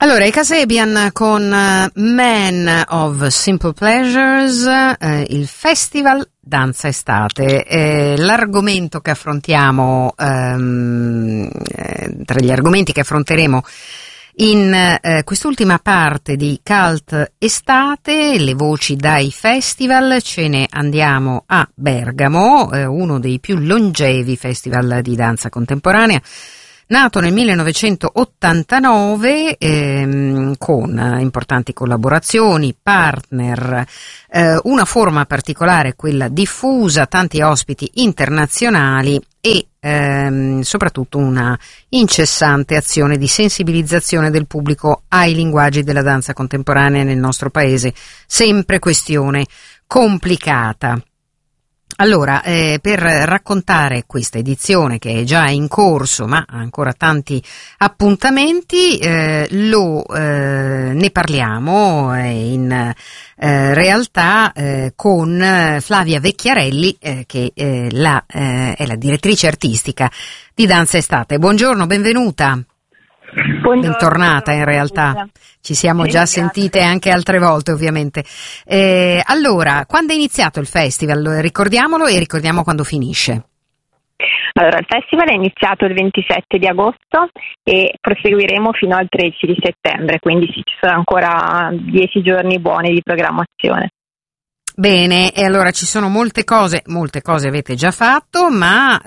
Allora, i Kasabian con Man of Simple Pleasures, il Festival Danza Estate. L'argomento che affrontiamo, tra gli argomenti che affronteremo in quest'ultima parte di Cult Estate, le voci dai festival, ce ne andiamo a Bergamo, uno dei più longevi festival di danza contemporanea, nato nel 1989 con importanti collaborazioni, partner, una forma particolare, quella diffusa, tanti ospiti internazionali e soprattutto una incessante azione di sensibilizzazione del pubblico ai linguaggi della danza contemporanea nel nostro paese, sempre questione complicata. Allora, per raccontare questa edizione che è già in corso ma ha ancora tanti appuntamenti, ne parliamo in realtà con Flavia Vecchiarelli, che è la direttrice artistica di Danza Estate. Buongiorno, benvenuta. Buongiorno, bentornata in realtà, ci siamo già sentite anche altre volte ovviamente. Allora, quando è iniziato il festival? Ricordiamolo e ricordiamo quando finisce. Allora, il festival è iniziato il 27 di agosto e proseguiremo fino al 13 di settembre, quindi ci sono ancora 10 giorni buoni di programmazione. Bene, e allora ci sono molte cose avete già fatto, ma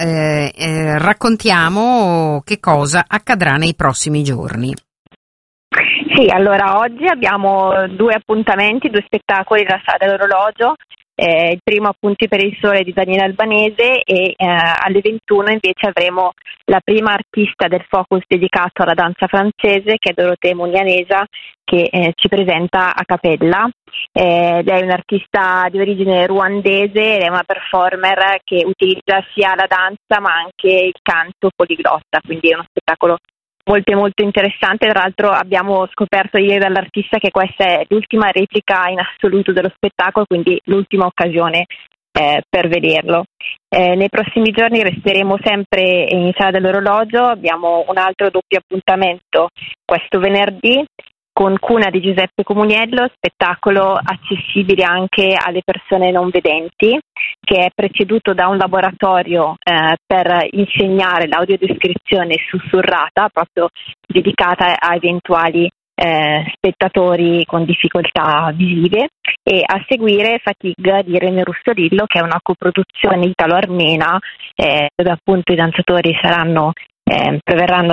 raccontiamo che cosa accadrà nei prossimi giorni. Sì, allora oggi abbiamo 2 appuntamenti, 2 spettacoli della Sala dell'Orologio. Il primo Appunti per il Sole di Daniele Albanese e alle 21 invece avremo la prima artista del focus dedicato alla danza francese, che è Dorothée Mugnanesa, che ci presenta a cappella. Lei è un'artista di origine ruandese ed è una performer che utilizza sia la danza ma anche il canto poliglotta, quindi è uno spettacolo molto interessante. Tra l'altro abbiamo scoperto ieri dall'artista che questa è l'ultima replica in assoluto dello spettacolo, quindi l'ultima occasione per vederlo. Nei prossimi giorni resteremo sempre in Sala dell'Orologio, abbiamo un altro doppio appuntamento questo venerdì con Cuna di Giuseppe Comuniello, spettacolo accessibile anche alle persone non vedenti, che è preceduto da un laboratorio per insegnare l'audiodescrizione sussurrata, proprio dedicata a eventuali spettatori con difficoltà visive, e a seguire Fatigue di René Russolillo, che è una coproduzione italo-armena, dove appunto i danzatori proverranno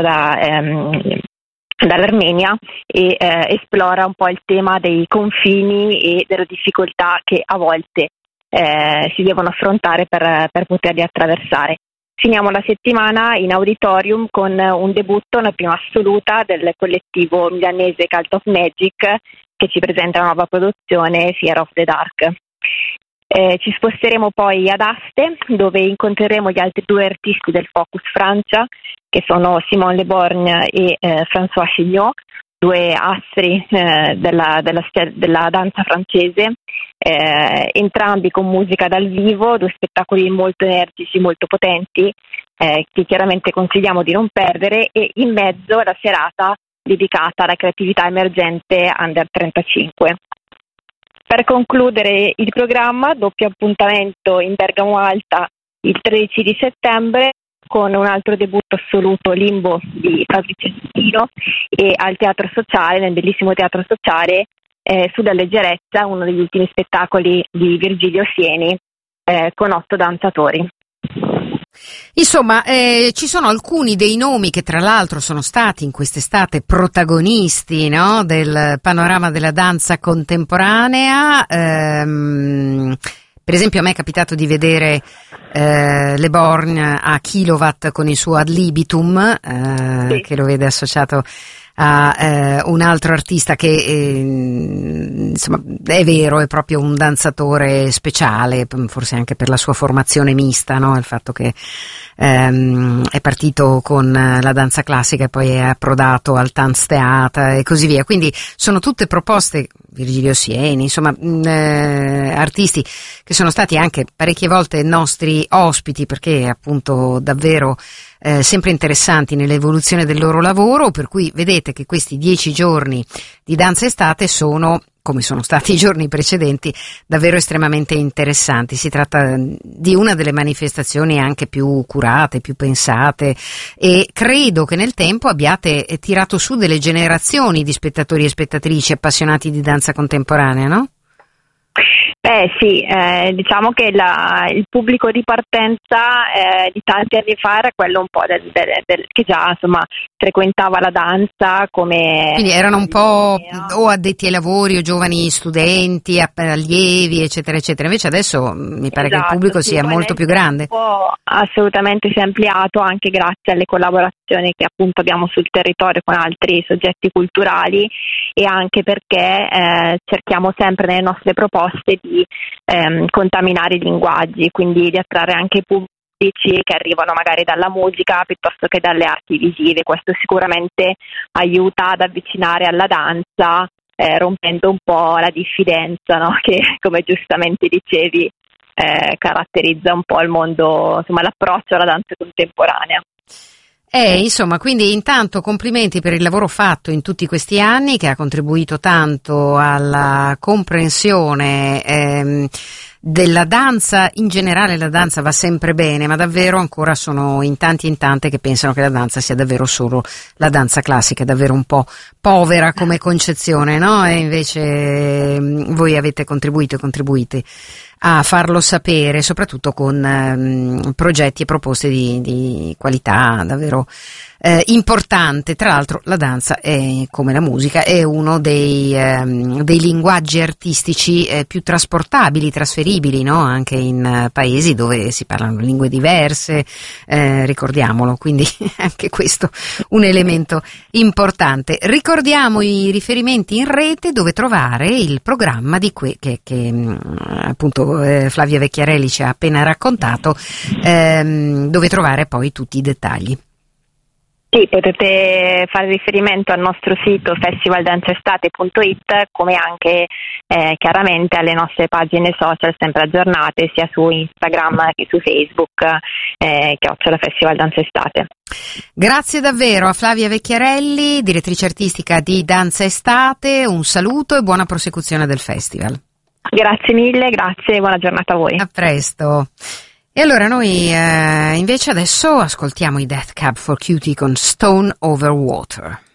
dall'Armenia e esplora un po' il tema dei confini e delle difficoltà che a volte si devono affrontare per poterli attraversare. Finiamo la settimana in auditorium con un debutto, una prima assoluta del collettivo milanese Cult of Magic, che ci presenta una nuova produzione, Fear of the Dark. Ci sposteremo poi ad Aste, dove incontreremo gli altri 2 artisti del Focus Francia, che sono Simone Le Borgne e François Chignot, 2 astri della danza francese, entrambi con musica dal vivo, 2 spettacoli molto energici, molto potenti, che chiaramente consigliamo di non perdere, e in mezzo la serata dedicata alla creatività emergente Under 35. Per concludere il programma, doppio appuntamento in Bergamo Alta il 13 di settembre con un altro debutto assoluto, Limbo di Fabrizio Cestino, e al Teatro Sociale, nel bellissimo Teatro Sociale, sulla leggerezza, uno degli ultimi spettacoli di Virgilio Sieni, con 8 danzatori. Insomma, ci sono alcuni dei nomi che tra l'altro sono stati in quest'estate protagonisti, no, del panorama della danza contemporanea. Per esempio a me è capitato di vedere Le Borgne a Kilowatt con il suo Ad Libitum, sì, che lo vede associato a un altro artista che insomma è vero, è proprio un danzatore speciale, forse anche per la sua formazione mista, no? Il fatto che è partito con la danza classica e poi è approdato al Tanztheater e così via, quindi sono tutte proposte, Virgilio Sieni, insomma artisti che sono stati anche parecchie volte nostri ospiti, perché appunto davvero sempre interessanti nell'evoluzione del loro lavoro, per cui vedete che questi 10 giorni di danza estate sono, come sono stati i giorni precedenti, davvero estremamente interessanti. Si tratta di una delle manifestazioni anche più curate, più pensate, e credo che nel tempo abbiate tirato su delle generazioni di spettatori e spettatrici appassionati di danza contemporanea, no? Sì, diciamo che il pubblico di partenza di tanti anni fa era quello un po' che già insomma frequentava la danza come... Quindi erano un po' o addetti ai lavori o giovani studenti, allievi, eccetera, eccetera. Invece adesso mi pare che il pubblico sia molto più grande. Assolutamente si è ampliato anche grazie alle collaborazioni che appunto abbiamo sul territorio con altri soggetti culturali, e anche perché cerchiamo sempre nelle nostre proposte di contaminare i linguaggi, quindi di attrarre anche pubblici che arrivano magari dalla musica piuttosto che dalle arti visive. Questo sicuramente aiuta ad avvicinare alla danza, rompendo un po' la diffidenza, no? Che, come giustamente dicevi, caratterizza un po' il mondo, insomma, l'approccio alla danza contemporanea. Insomma, quindi intanto complimenti per il lavoro fatto in tutti questi anni, che ha contribuito tanto alla comprensione della danza. In generale la danza va sempre bene, ma davvero ancora sono in tanti e in tante che pensano che la danza sia davvero solo la danza classica, è davvero un po' povera come concezione, no? E invece voi avete contribuito e contribuite a farlo sapere, soprattutto con progetti e proposte di qualità davvero importante. Tra l'altro la danza è, come la musica, è uno dei linguaggi artistici più trasportabili, trasferibili, no? Anche in paesi dove si parlano lingue diverse, ricordiamolo, quindi anche questo un elemento importante. Ricordiamo i riferimenti in rete dove trovare il programma di che appunto Flavia Vecchiarelli ci ha appena raccontato, dove trovare poi tutti i dettagli. Sì, potete fare riferimento al nostro sito festivaldanzaestate.it, come anche chiaramente alle nostre pagine social sempre aggiornate, sia su Instagram che su Facebook, @Festival Danza Estate. Grazie davvero a Flavia Vecchiarelli, direttrice artistica di Danza Estate, un saluto e buona prosecuzione del festival. Grazie mille, grazie e buona giornata a voi. A presto. E allora noi invece adesso ascoltiamo i Death Cab for Cutie con Stone Over Water.